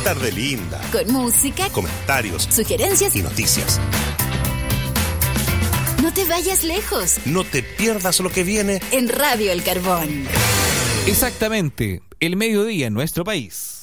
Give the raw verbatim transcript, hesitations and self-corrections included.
tarde linda. Con música, comentarios, sugerencias y noticias. No te vayas lejos. No te pierdas lo que viene en Radio El Carbón. Exactamente, el mediodía en nuestro país.